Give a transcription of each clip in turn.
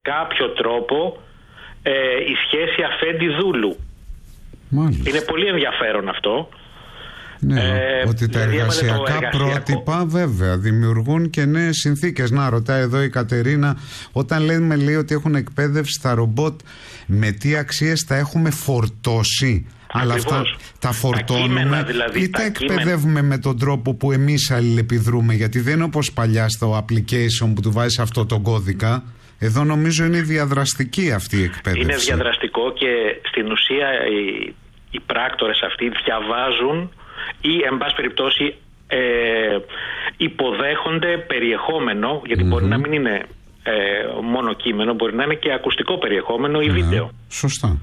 κάποιο τρόπο η σχέση αφέντη-δούλου. Μάλιστα. Είναι πολύ ενδιαφέρον αυτό. Ναι, ότι τα δηλαδή εργασιακά πρότυπα βέβαια δημιουργούν και νέες συνθήκες. Να, ρωτάει εδώ η Κατερίνα, όταν λέει ότι έχουν εκπαίδευση τα ρομπότ, με τι αξίες τα έχουμε φορτώσει? Αλλά αυτά τα φορτώνουμε τα κείμενα, δηλαδή, ή τα εκπαιδεύουμε με τον τρόπο που εμείς αλληλεπιδρούμε? Γιατί δεν είναι όπως παλιά στο application που του βάζεις αυτό τον κώδικα. Εδώ νομίζω είναι διαδραστική αυτή η εκπαίδευση. Είναι διαδραστικό και στην ουσία οι πράκτορες αυτοί διαβάζουν ή εν πάση περιπτώσει υποδέχονται περιεχόμενο, γιατί μπορεί να μην είναι μόνο κείμενο, μπορεί να είναι και ακουστικό περιεχόμενο ή βίντεο. Σωστά.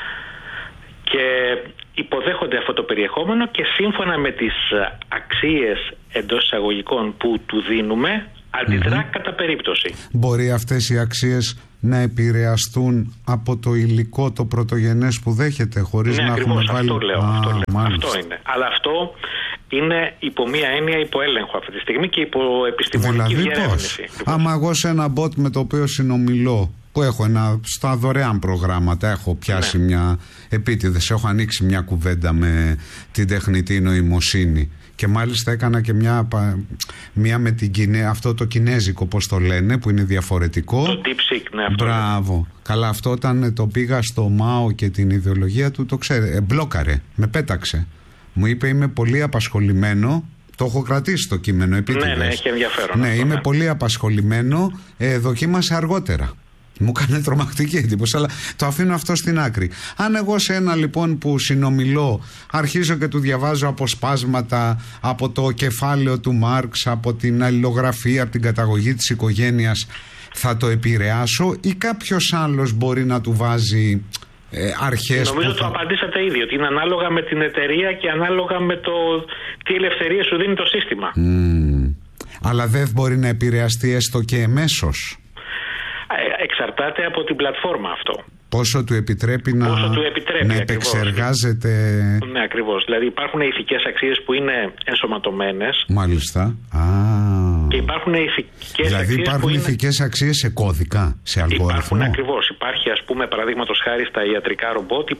Και υποδέχονται αυτό το περιεχόμενο και σύμφωνα με τις αξίες εντός εισαγωγικών που του δίνουμε, αντιδρά κατά περίπτωση. Μπορεί αυτές οι αξίες να επηρεαστούν από το υλικό το πρωτογενές που δέχεται, χωρίς να έχουμε βάλει... Αυτό λέω. Αυτό είναι. Αλλά αυτό είναι υπό μία έννοια υπό έλεγχο αυτή τη στιγμή και υπό επιστημονική διερεύνηση. Άμα εγώ σε ένα bot με το οποίο συνομιλώ, που έχω στα δωρεάν προγράμματα, έχω πιάσει μια επίτηδες, έχω ανοίξει μια κουβέντα με την τεχνητή νοημοσύνη. Και μάλιστα έκανα και μια με αυτό το κινέζικο, πώς το λένε, που είναι διαφορετικό. Το DeepSeek, ναι, αυτό. Μπράβο. Καλά, αυτό όταν το πήγα στο ΜΑΟ και την ιδεολογία του, το ξέρετε, μπλόκαρε, με πέταξε. Μου είπε, είμαι πολύ απασχολημένο. Το έχω κρατήσει το κείμενο επίτηδες. Ναι, έχει ενδιαφέρον. Ναι, αυτό, είμαι πολύ απασχολημένο. Δοκίμασε αργότερα. Μου έκανε τρομακτική εντύπωση, αλλά το αφήνω αυτό στην άκρη. Αν εγώ σε ένα λοιπόν που συνομιλώ αρχίζω και του διαβάζω αποσπάσματα από το κεφάλαιο του Μάρξ, από την αλληλογραφία, από την καταγωγή της οικογένειας, θα το επηρεάσω ή κάποιος άλλος μπορεί να του βάζει αρχές? Νομίζω το απαντήσατε ήδη, ότι είναι ανάλογα με την εταιρεία και ανάλογα με το τι ελευθερία σου δίνει το σύστημα. Αλλά δεν μπορεί να επηρεαστεί έστω και εμέσως? Εξαρτάται από την πλατφόρμα αυτό. Πόσο του επιτρέπει να επεξεργάζεται. Ναι, ακριβώς. Δηλαδή υπάρχουν ηθικές αξίες που είναι ενσωματωμένες. Μάλιστα. Και υπάρχουν ηθικές δηλαδή αξίες. Υπάρχουν ηθικές αξίες σε κώδικα, σε αλγόριθμο. Υπάρχουν ακριβώς. Υπάρχει, ας πούμε, παραδείγματος χάρη στα ιατρικά ρομπότ,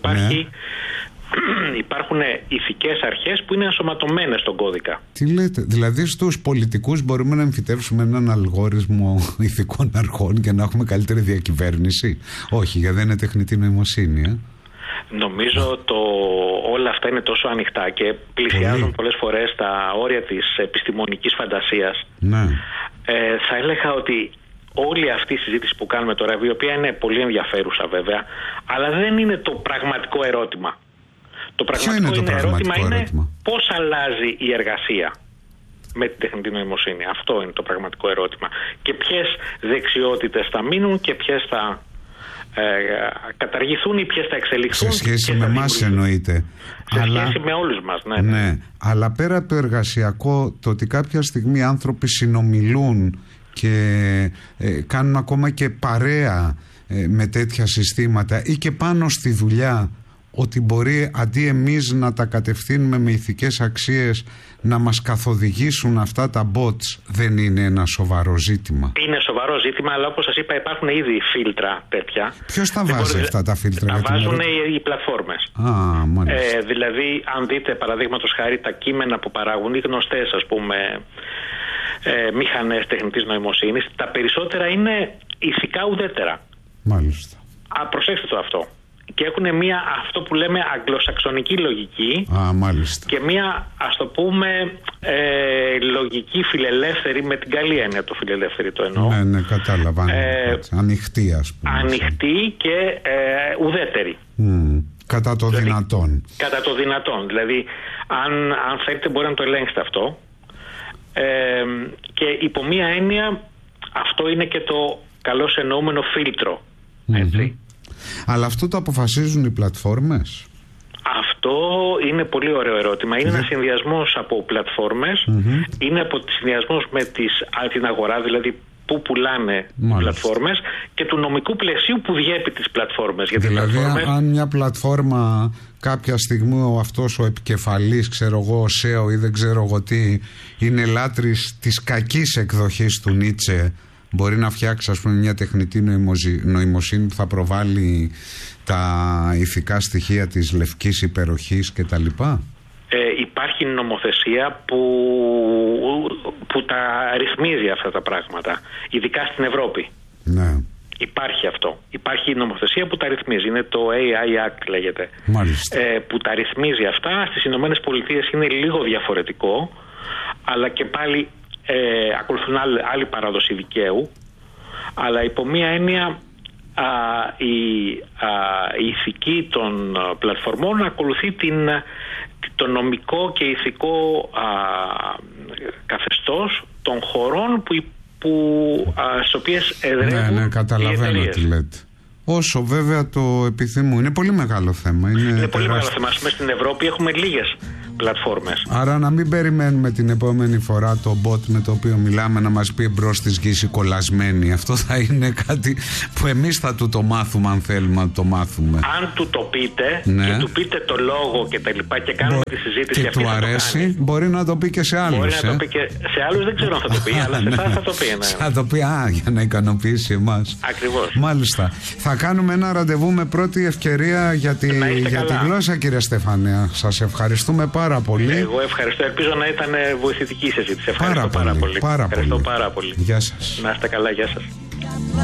υπάρχουν ηθικές αρχές που είναι ενσωματωμένες στον κώδικα. Τι λέτε? Δηλαδή στους πολιτικούς μπορούμε να εμφυτεύσουμε έναν αλγόριθμο ηθικών αρχών και να έχουμε καλύτερη διακυβέρνηση? Όχι, γιατί δεν είναι τεχνητή νοημοσύνη. Νομίζω όλα αυτά είναι τόσο ανοιχτά και πλησιάζουν πολλές φορές τα όρια της επιστημονικής φαντασίας. Ναι. Θα έλεγα ότι όλη αυτή η συζήτηση που κάνουμε τώρα, η οποία είναι πολύ ενδιαφέρουσα βέβαια, αλλά δεν είναι το πραγματικό ερώτημα. Το πραγματικό ερώτημα είναι πώς αλλάζει η εργασία με την τεχνητή νοημοσύνη. Αυτό είναι το πραγματικό ερώτημα. Και ποιες δεξιότητες θα μείνουν και ποιες θα καταργηθούν ή ποιες θα εξελιχθούν. Σε σχέση με εμάς εννοείται. Σε σχέση με όλους μας, ναι. Αλλά πέρα από το εργασιακό, το ότι κάποια στιγμή άνθρωποι συνομιλούν και κάνουν ακόμα και παρέα με τέτοια συστήματα ή και πάνω στη δουλειά, ότι μπορεί αντί εμείς να τα κατευθύνουμε με ηθικές αξίες να μας καθοδηγήσουν αυτά τα bots, δεν είναι ένα σοβαρό ζήτημα? Είναι σοβαρό ζήτημα, αλλά όπως σας είπα υπάρχουν ήδη φίλτρα τέτοια. Ποιος τα βάζει αυτά τα φίλτρα? Τα βάζουν οι πλατφόρμες. Δηλαδή αν δείτε παραδείγματος χάρη τα κείμενα που παράγουν οι γνωστές, ας πούμε, μηχανές τεχνητής νοημοσύνης, τα περισσότερα είναι ηθικά ουδέτερα. Μάλιστα. Προσέξτε το αυτό. Και έχουν μια, αυτό που λέμε, αγγλοσαξονική λογική. Μάλιστα. Και μια, ας το πούμε, λογική φιλελεύθερη, με την καλή έννοια το φιλελεύθερη το εννοώ. Ναι, κατάλαβα. Ανοιχτή, ας πούμε. Ανοιχτή και ουδέτερη. Κατά το δυνατόν. Κατά το δυνατόν. Δηλαδή, αν θέλετε μπορεί να το ελέγξετε αυτό. Και υπό μια έννοια αυτό είναι και το καλώς εννοούμενο φίλτρο. Έτσι. Αλλά αυτό το αποφασίζουν οι πλατφόρμες? Αυτό είναι πολύ ωραίο ερώτημα. Είναι ένας συνδυασμός από πλατφόρμες, είναι από συνδυασμός με την αγορά, δηλαδή που πουλάνε οι πλατφόρμες, και του νομικού πλαισίου που διέπει τις πλατφόρμες. Γιατί δηλαδή πλατφόρμες... αν μια πλατφόρμα κάποια στιγμή αυτός ο επικεφαλής, ξέρω εγώ, ο SEO ή δεν ξέρω εγώ τι, είναι λάτρης της κακής εκδοχής του Νίτσε, Μπορεί να φτιάξει, ας πούμε, μια τεχνητή νοημοσύνη που θα προβάλλει τα ηθικά στοιχεία της λευκής υπεροχής κτλ. Υπάρχει νομοθεσία που τα ρυθμίζει αυτά τα πράγματα, ειδικά στην Ευρώπη. Ναι. Υπάρχει αυτό. Υπάρχει νομοθεσία που τα ρυθμίζει. Είναι το AI Act λέγεται. Μάλιστα. Που τα ρυθμίζει αυτά. Στις Ηνωμένες Πολιτείες είναι λίγο διαφορετικό, αλλά και πάλι ακολουθούν άλλη παράδοση δικαίου. Αλλά υπό μία έννοια η ηθική των πλατφορμών ακολουθεί το νομικό και ηθικό καθεστώς των χωρών στις οποίες εδρεύουν. Ναι, καταλαβαίνω τι λέτε. Όσο βέβαια το επιθυμούν. Είναι πολύ μεγάλο θέμα. Είναι πολύ μεγάλο θέμα. Ας πούμε, στην Ευρώπη έχουμε λίγες πλατφόρμες. Άρα να μην περιμένουμε την επόμενη φορά το bot με το οποίο μιλάμε να μας πει εμπρός της γης κολλασμένη. Αυτό θα είναι κάτι που εμείς θα του το μάθουμε, αν θέλουμε να το μάθουμε. Αν του το πείτε, ναι, και του πείτε το λόγο και τα λοιπά και κάνουμε τη συζήτηση και αυτή, του αρέσει, μπορεί να το πει και σε άλλους. Μπορεί να το πει και σε άλλους, δεν ξέρω αν θα το πει, αλλά σε εσάς θα το πει. Ναι. Θα το πει, για να ικανοποιήσει εμάς. Ακριβώς. Μάλιστα. Θα κάνουμε ένα ραντεβού με πρώτη ευκαιρία για τη γλώσσα, κύριε Στεφανέα. Σας ευχαριστούμε πάρα πολύ. Εγώ ευχαριστώ. Ελπίζω να ήταν βοηθητική η συζήτηση. Ευχαριστώ πάρα πολύ. Ευχαριστώ πάρα πολύ. Γεια σας. Να είστε καλά. Γεια σας.